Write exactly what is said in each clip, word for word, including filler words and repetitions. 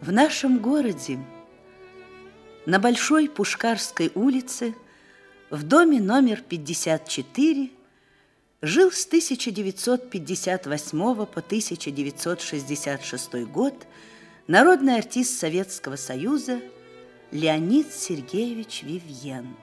В нашем городе на Большой Пушкарской улице в доме номер пятьдесят четыре жил с тысяча девятьсот пятьдесят восьмого по тысяча девятьсот шестьдесят шестой год народный артист Советского Союза Леонид Сергеевич Вивьен.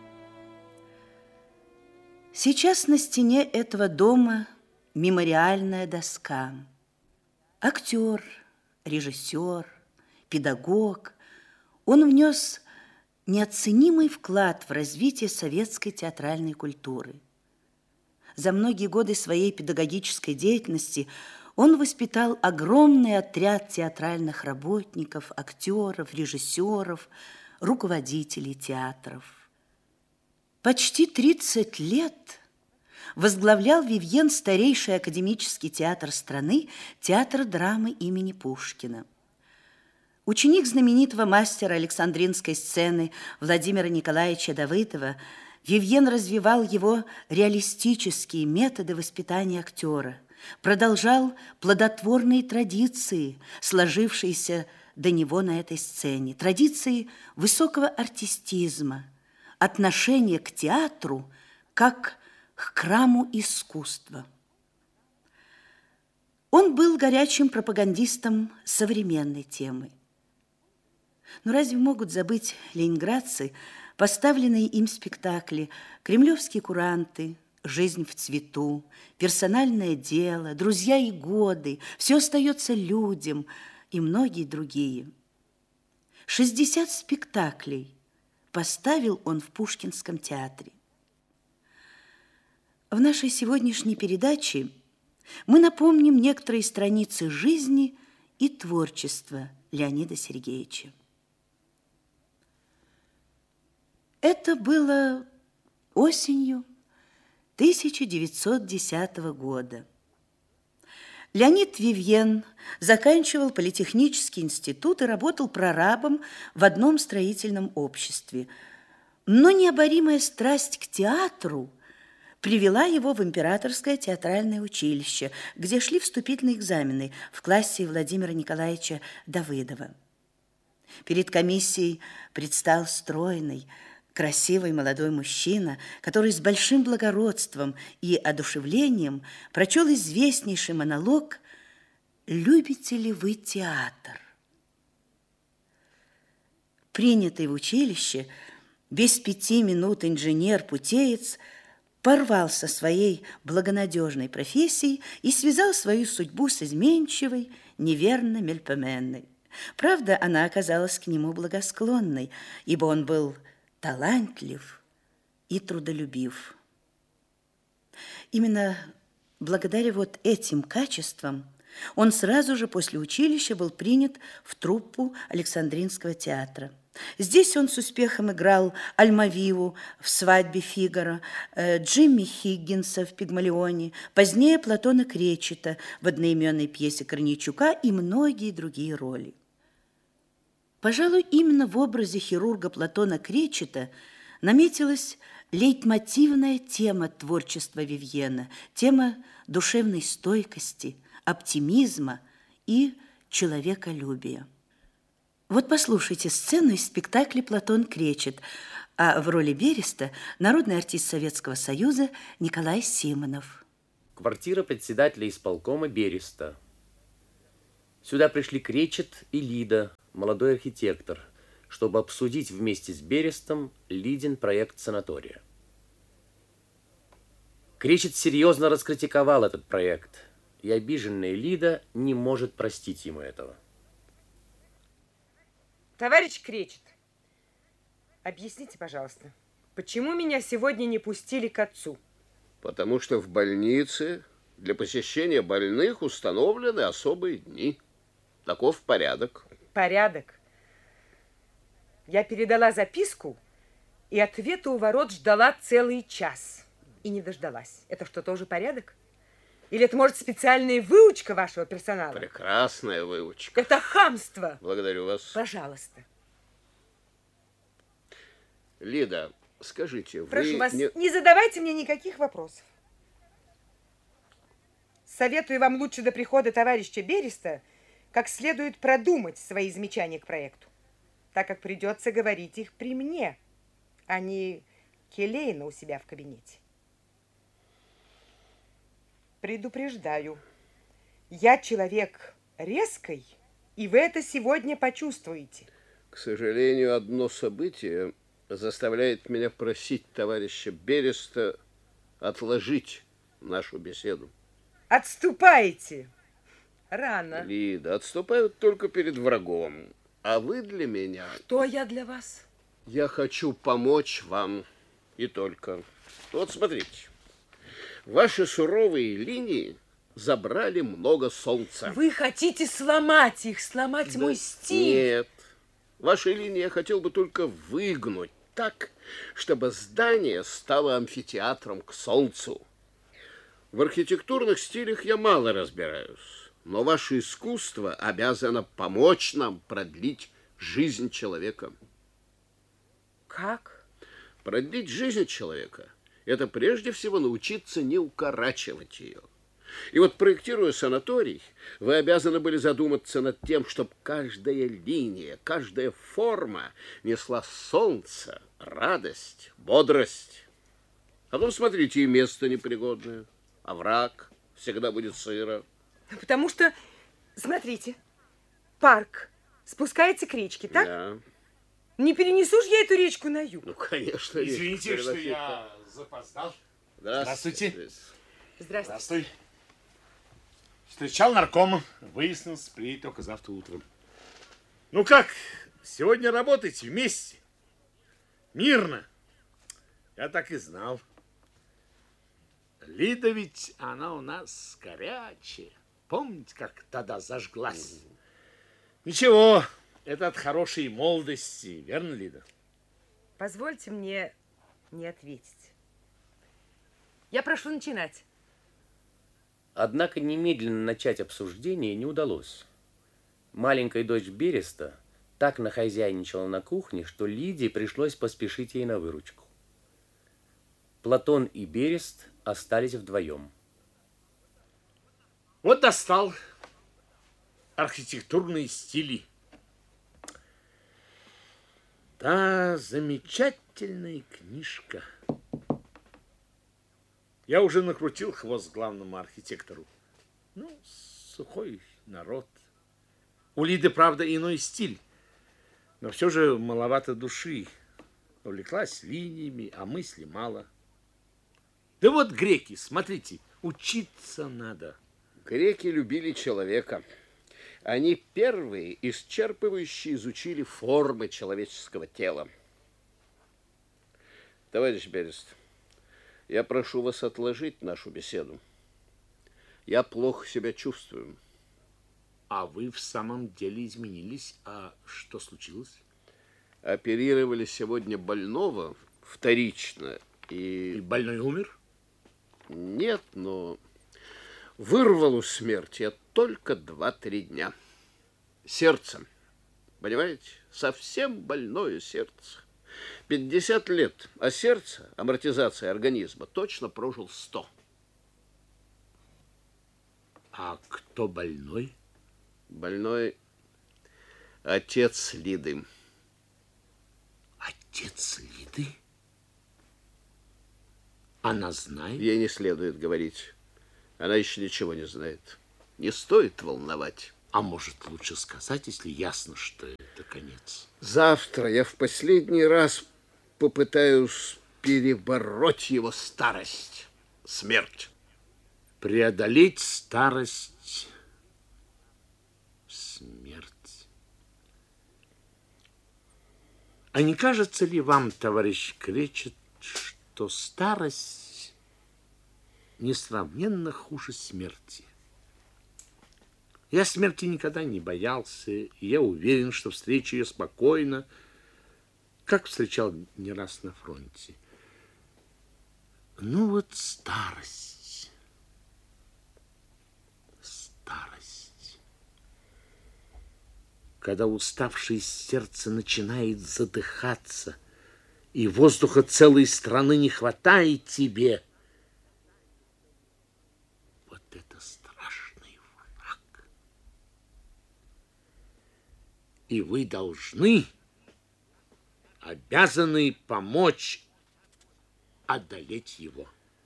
Сейчас на стене этого дома мемориальная доска. Актер, режиссер, педагог, он внес неоценимый вклад в развитие советской театральной культуры. За многие годы своей педагогической деятельности он воспитал огромный отряд театральных работников, актеров, режиссеров, руководителей театров. Почти тридцать лет возглавлял Вивьен старейший академический театр страны, театр драмы имени Пушкина. Ученик знаменитого мастера Александринской сцены Владимира Николаевича Давыдова, Вивьен развивал его реалистические методы воспитания актера, продолжал плодотворные традиции, сложившиеся до него на этой сцене, традиции высокого артистизма, отношения к театру как к храму искусства. Он был горячим пропагандистом современной темы. Но разве могут забыть ленинградцы поставленные им спектакли «Кремлевские куранты», «Жизнь в цвету», «Персональное дело», «Друзья и годы», «Все остается людям» и многие другие. шестьдесят спектаклей поставил он в Пушкинском театре. В нашей сегодняшней передаче мы напомним некоторые страницы жизни и творчества Леонида Сергеевича. Это было осенью тысяча девятьсот десятого года. Леонид Вивьен заканчивал политехнический институт и работал прорабом в одном строительном обществе. Но необоримая страсть к театру привела его в Императорское театральное училище, где шли вступительные экзамены в классе Владимира Николаевича Давыдова. Перед комиссией предстал стройный, красивый молодой мужчина, который с большим благородством и одушевлением прочел известнейший монолог «Любите ли вы театр?». Принятый в училище, без пяти минут инженер-путеец порвал со своей благонадежной профессией и связал свою судьбу с изменчивой, неверной Мельпоменной. Правда, она оказалась к нему благосклонной, ибо он был талантлив и трудолюбив. Именно благодаря вот этим качествам он сразу же после училища был принят в труппу Александринского театра. Здесь он с успехом играл Альмавиву в «Свадьбе Фигаро», Джимми Хиггинса в «Пигмалионе», позднее Платона Кречета в одноименной пьесе Корнейчука и многие другие роли. Пожалуй, именно в образе хирурга Платона Кречета наметилась лейтмотивная тема творчества Вивьена, тема душевной стойкости, оптимизма и человеколюбия. Вот послушайте сцену из спектакля «Платон Кречет», а в роли Береста народный артист Советского Союза Николай Симонов. Квартира председателя исполкома Береста. Сюда пришли Кречет и Лида, молодой архитектор, чтобы обсудить вместе с Берестом Лидин проект санатория. Кречет серьезно раскритиковал этот проект, и обиженная Лида не может простить ему этого. Товарищ Кречет, объясните, пожалуйста, почему меня сегодня не пустили к отцу? Потому что в больнице для посещения больных установлены особые дни. Таков порядок. Порядок. Я передала записку, и ответа у ворот ждала целый час. И не дождалась. Это что, тоже порядок? Или это, может, специальная выучка вашего персонала? Прекрасная выучка. Это хамство. Благодарю вас. Пожалуйста. Лида, скажите, Прошу вы вас, не... не задавайте мне никаких вопросов. Советую вам лучше до прихода товарища Береста как следует продумать свои замечания к проекту, так как придется говорить их при мне, а не келейно у себя в кабинете. Предупреждаю, я человек резкий, и вы это сегодня почувствуете. К сожалению, одно событие заставляет меня просить товарища Береста отложить нашу беседу. Отступаете. Рано. Лида, отступают только перед врагом. А вы для меня... Что я для вас? Я хочу помочь вам и только. Вот смотрите. Ваши суровые линии забрали много солнца. Вы хотите сломать их, сломать Да, мой стиль? Нет. Ваши линии я хотел бы только выгнуть так, чтобы здание стало амфитеатром к солнцу. В архитектурных стилях я мало разбираюсь, но ваше искусство обязано помочь нам продлить жизнь человека. Как? Продлить жизнь человека – это прежде всего научиться не укорачивать ее. И вот, проектируя санаторий, вы обязаны были задуматься над тем, чтобы каждая линия, каждая форма несла солнце, радость, бодрость. А потом, смотрите, и место непригодное, овраг, всегда будет сыро. Потому что, смотрите, парк спускается к речке, так? Да. Не перенесу ж я эту речку на юг. Ну, конечно. Извините, речка что переносить. я запоздал. Здравствуйте. Здравствуйте. Здравствуй. Встречал наркома, выяснил, сплеть только завтра утром. Ну как, сегодня работаете вместе? Мирно? Я так и знал. Лида ведь, она у нас горячая. Помните, как тогда зажглась? Ничего, это от хорошей молодости, верно, Лида? Позвольте мне не ответить. Я прошу начинать. Однако немедленно начать обсуждение не удалось. Маленькая дочь Береста так нахозяйничала на кухне, что Лидии пришлось поспешить ей на выручку. Платон и Берест остались вдвоем. Вот достал архитектурные стили. Да, замечательная книжка. Я уже накрутил хвост главному архитектору. Ну, сухой народ. У Лиды, правда, иной стиль, но все же маловато души. Увлеклась линиями, а мысли мало. Да вот греки, смотрите, учиться надо. Греки любили человека. Они первые, исчерпывающе изучили формы человеческого тела. Товарищ Берест, я прошу вас отложить нашу беседу. Я плохо себя чувствую. А вы в самом деле изменились? А что случилось? Оперировали сегодня больного вторично. И... И больной умер? Нет, но вырвал у смерти я только два-три дня. Сердце, понимаете, совсем больное сердце. пятьдесят лет, а сердце, амортизация организма, точно прожил сто. А кто больной? Больной отец Лиды. Отец Лиды? Она знает? Ей не следует говорить. Она еще ничего не знает. Не стоит волновать. А может, лучше сказать, если ясно, что это конец? Завтра я в последний раз попытаюсь перебороть его старость, смерть. Преодолеть старость, смерть. А не кажется ли вам, товарищ Кречет, что старость несравненно хуже смерти? Я смерти никогда не боялся, и я уверен, что встречу ее спокойно, как встречал не раз на фронте. Ну вот старость, старость. Когда уставшее сердце начинает задыхаться, и воздуха целой страны не хватает тебе, вот это страшный враг. И вы должны, обязаны помочь одолеть его.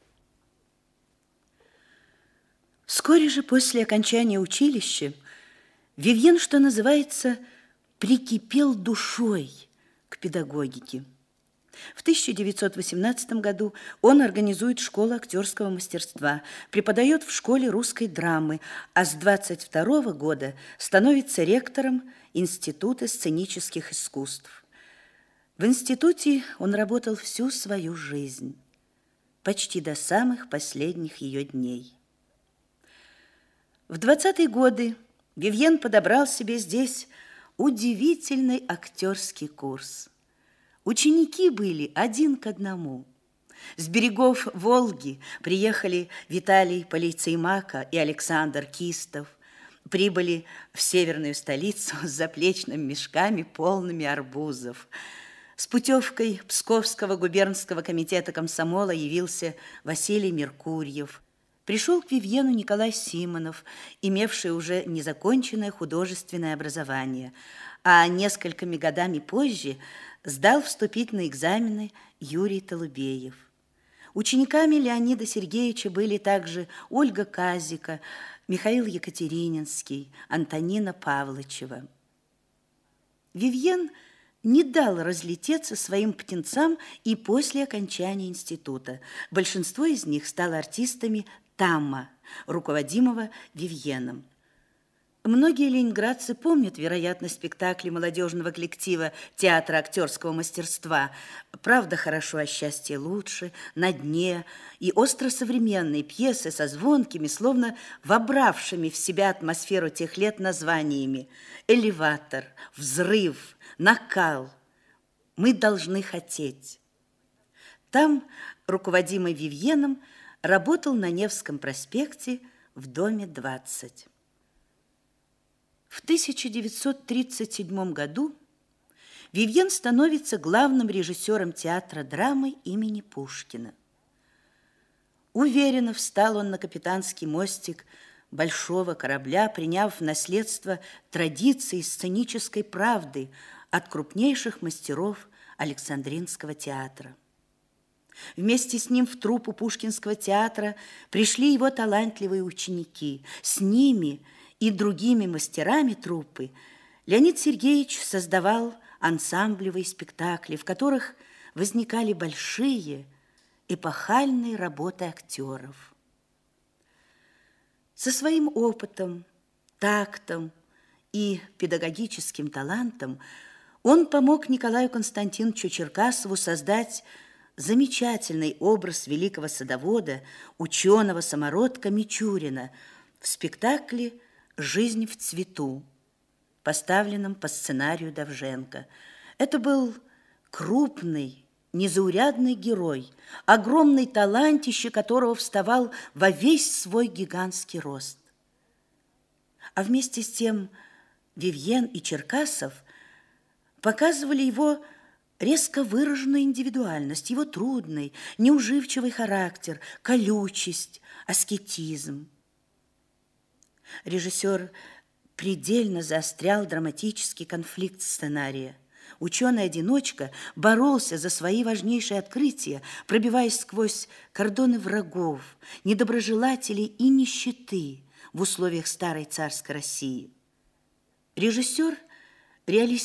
Вскоре же после окончания училища Вивьен, что называется, прикипел душой к педагогике. В тысяча девятьсот восемнадцатом году он организует школу актерского мастерства, преподает в школе русской драмы, а с двадцать второго года становится ректором Института сценических искусств. В институте он работал всю свою жизнь, почти до самых последних ее дней. В двадцатые годы Вивьен подобрал себе здесь удивительный актерский курс. Ученики были один к одному. С берегов Волги приехали Виталий Полейцеймака и Александр Кистов. Прибыли в северную столицу с заплечными мешками, полными арбузов. С путевкой Псковского губернского комитета комсомола явился Василий Меркурьев. Пришел к Вивьену Николай Симонов, имевший уже незаконченное художественное образование, а несколькими годами позже сдал вступительные экзамены Юрий Толубеев. Учениками Леонида Сергеевича были также Ольга Казика, Михаил Екатерининский, Антонина Павлычева. Вивьен не дал разлететься своим птенцам и после окончания института. Большинство из них стало артистами ТАМа, руководимого Вивьеном. Многие ленинградцы помнят, вероятно, спектакли молодежного коллектива театра актерского мастерства «Правда хорошо, а счастье лучше», «На дне» и остросовременные пьесы со звонкими, словно вобравшими в себя атмосферу тех лет названиями «Элеватор», «Взрыв», «Накал», «Мы должны хотеть». Там, руководимый Вивьеном, работал на Невском проспекте в доме двадцать. В тысяча девятьсот тридцать седьмом году Вивьен становится главным режиссером театра драмы имени Пушкина. Уверенно встал он на капитанский мостик большого корабля, приняв в наследство традиции сценической правды от крупнейших мастеров Александринского театра. Вместе с ним в труппу Пушкинского театра пришли его талантливые ученики. С ними и другими мастерами труппы Леонид Сергеевич создавал ансамблевые спектакли, в которых возникали большие эпохальные работы актеров. Со своим опытом, тактом и педагогическим талантом он помог Николаю Константиновичу Черкасову создать замечательный образ великого садовода, ученого-самородка Мичурина в спектакле «Жизнь в цвету», поставленном по сценарию Довженко. Это был крупный, незаурядный герой, огромный талантище которого вставал во весь свой гигантский рост. А вместе с тем Вивьен и Черкасов показывали его резко выраженную индивидуальность, его трудный, неуживчивый характер, колючесть, аскетизм. Режиссер предельно заострял драматический конфликт сценария. Ученый-одиночка боролся за свои важнейшие открытия, пробиваясь сквозь кордоны врагов, недоброжелателей и нищеты в условиях старой царской России. Режиссер реалистически